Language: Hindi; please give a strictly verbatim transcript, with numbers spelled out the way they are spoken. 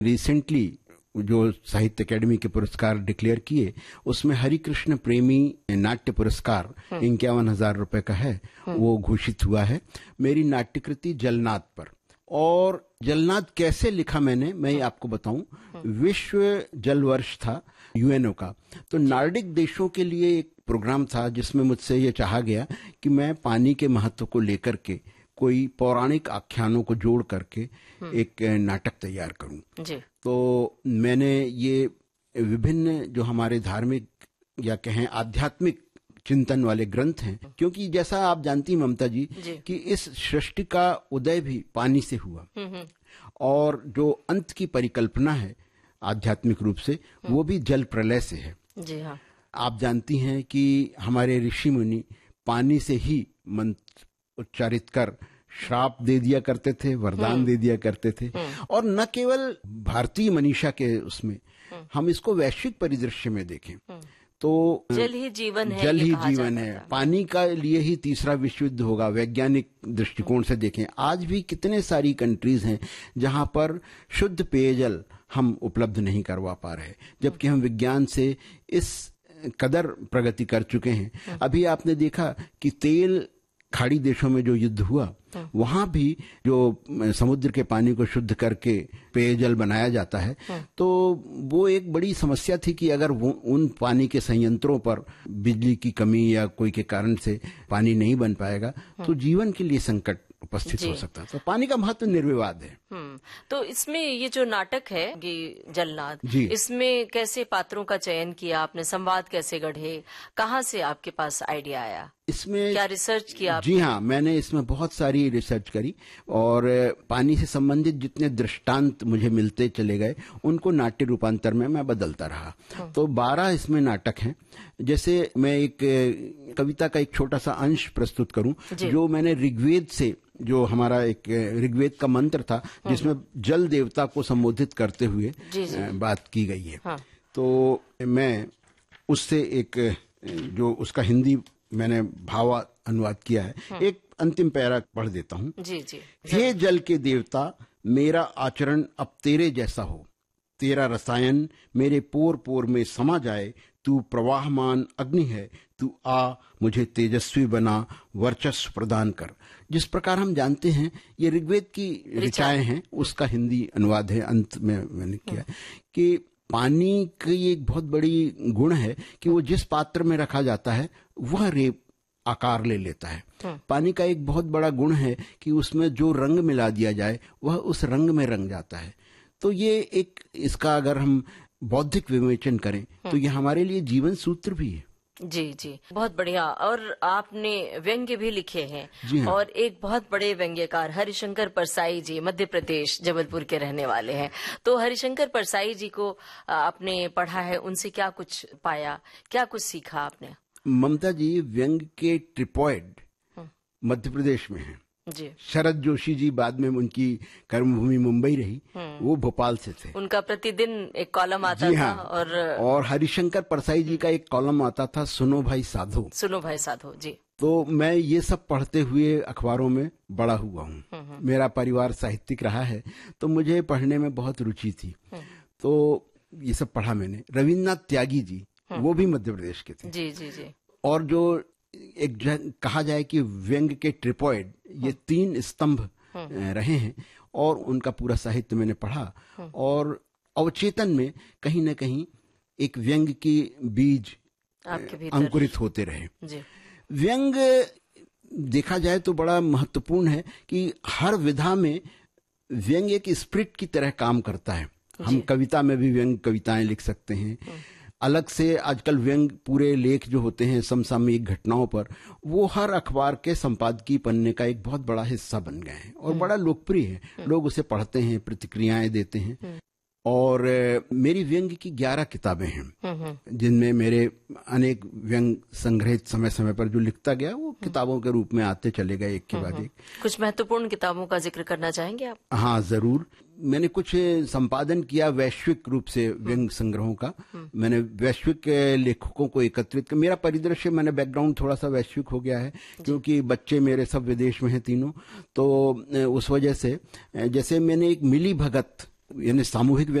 रिसेंटली जो साहित्य अकेडमी के पुरस्कार डिक्लेयर किए, उसमें हरिकृष्ण प्रेमी नाट्य पुरस्कार इक्यावन हजार रुपए का है, वो घोषित हुआ है मेरी नाट्यकृति जलनाद पर। और जलनाद कैसे लिखा मैंने, मैं आपको बताऊं। विश्व जल वर्ष था यूएनओ का, तो नार्डिक देशों के लिए एक प्रोग्राम था जिसमें मुझसे ये चाहा गया कि मैं पानी के महत्व को लेकर के कोई पौराणिक आख्यानों को जोड़ करके एक नाटक तैयार करूं। जी। तो मैंने ये विभिन्न जो हमारे धार्मिक या कहें आध्यात्मिक चिंतन वाले ग्रंथ हैं, क्योंकि जैसा आप जानती ममता जी, जी कि इस सृष्टि का उदय भी पानी से हुआ और जो अंत की परिकल्पना है आध्यात्मिक रूप से, वो भी जल प्रलय से है। जी हाँ। आप जानती हैं कि हमारे ऋषि मुनि पानी से ही मंत्र उच्चारित कर श्राप दे दिया करते थे, वरदान दे दिया करते थे। और न केवल भारतीय मनीषा के उसमें, हम इसको वैश्विक परिदृश्य में देखें तो जल ही जीवन है, जल ही जीवन है। पानी का लिए ही तीसरा विश्व युद्ध होगा। वैज्ञानिक दृष्टिकोण से देखें, आज भी कितने सारी कंट्रीज हैं जहां पर शुद्ध पेयजल हम उपलब्ध नहीं करवा पा रहे, जबकि हम विज्ञान से इस कदर प्रगति कर चुके हैं। अभी आपने देखा कि तेल खाड़ी देशों में जो युद्ध हुआ, वहां भी जो समुद्र के पानी को शुद्ध करके पेयजल बनाया जाता है, तो वो एक बड़ी समस्या थी कि अगर वो उन पानी के संयंत्रों पर बिजली की कमी या कोई के कारण से पानी नहीं बन पाएगा तो जीवन के लिए संकट उपस्थित हो सकता है। तो पानी का महत्व निर्विवाद है। तो इसमें ये जो नाटक है ये जलनाद, इसमें कैसे पात्रों का चयन किया आपने, संवाद कैसे गढ़े, कहाँ से आपके पास आइडिया आया, इसमें क्या रिसर्च किया आपने? जी हाँ, मैंने इसमें बहुत सारी रिसर्च करी और पानी से संबंधित जितने दृष्टांत मुझे मिलते चले गए उनको नाट्य रूपांतर में मैं बदलता रहा। तो बारह इसमें नाटक हैं। जैसे मैं एक कविता का एक छोटा सा अंश प्रस्तुत करूं जो मैंने ऋग्वेद से, जो हमारा एक ऋग्वेद का मंत्र था जिसमें जल देवता को संबोधित करते हुए जी जी। बात की गई है। हाँ। तो मैं उससे एक जो उसका हिंदी मैंने भाव अनुवाद किया है, एक अंतिम पैरा पढ़ देता हूँ। जी जी। हे जल के देवता, मेरा आचरण अब तेरे जैसा हो, तेरा रसायन मेरे पोर पोर में समा जाए, तू प्रवाहमान अग्नि है, तू आ मुझे तेजस्वी बना, वर्चस्व प्रदान कर। जिस प्रकार हम जानते हैं ये ऋग्वेद की ऋचाएं हैं, उसका हिंदी अनुवाद है, अंत में मैंने किया कि पानी की एक बहुत बड़ी गुण है कि वो जिस पात्र में रखा जाता है वह रेप आकार ले लेता है। पानी का एक बहुत बड़ा गुण है कि उसमें जो रंग मिला दिया जाए वह उस रंग में रंग जाता है। तो ये एक, इसका अगर हम बौद्धिक विवेचन करें तो ये हमारे लिए जीवन सूत्र भी है। जी जी, बहुत बढ़िया। और आपने व्यंग्य भी लिखे हैं। हाँ। और एक बहुत बड़े व्यंग्यकार हरिशंकर परसाई जी मध्य प्रदेश जबलपुर के रहने वाले हैं। तो हरिशंकर परसाई जी को आपने पढ़ा है, उनसे क्या कुछ पाया, क्या कुछ सीखा आपने? ममता जी, व्यंग्य के ट्रिपॉइड मध्य प्रदेश में है। जी। शरद जोशी जी, बाद में उनकी कर्मभूमि मुंबई रही, वो भोपाल से थे। उनका प्रतिदिन एक कॉलम आता था। हाँ। और और हरिशंकर परसाई जी का एक कॉलम आता था, सुनो भाई साधो। सुनो भाई साधो जी। तो मैं ये सब पढ़ते हुए अखबारों में बड़ा हुआ हूँ। मेरा परिवार साहित्यिक रहा है तो मुझे पढ़ने में बहुत रुचि थी, तो ये सब पढ़ा मैंने। रविन्द्रनाथ त्यागी जी, वो भी मध्य प्रदेश के थे। जी जी जी। और जो एक कहा जाए कि व्यंग्य के ट्रिपॉइड, ये तीन स्तंभ रहे हैं और उनका पूरा साहित्य मैंने पढ़ा और अवचेतन में कहीं न कहीं एक व्यंग्य की बीज अंकुरित होते रहे। व्यंग्य देखा जाए तो बड़ा महत्वपूर्ण है कि हर विधा में व्यंग्य एक स्प्रिट की तरह काम करता है। हम कविता में भी व्यंग्य कविताएं लिख सकते हैं। अलग से आजकल व्यंग्य पूरे लेख जो होते हैं समसामयिक घटनाओं पर, वो हर अखबार के संपादकीय पन्ने का एक बहुत बड़ा हिस्सा बन गए हैं और बड़ा लोकप्रिय है। लोग उसे पढ़ते हैं, प्रतिक्रियाएं देते हैं। और मेरी व्यंग्य की ग्यारह किताबें हैं जिनमें मेरे अनेक व्यंग्य संग्रहित समय समय पर जो लिखता गया वो किताबों के रूप में आते चले गए एक के बाद एक। कुछ महत्वपूर्ण किताबों का जिक्र करना चाहेंगे आप? हाँ जरूर। मैंने कुछ संपादन किया वैश्विक रूप से व्यंग्य संग्रहों का। मैंने वैश्विक लेखकों को एकत्रित कर, मेरा परिदृश्य, मैंने बैकग्राउंड थोड़ा सा वैश्विक हो गया है क्योंकि बच्चे मेरे सब विदेश में हैं तीनों। तो उस वजह से जैसे मैंने एक मिली भगत यानी सामूहिक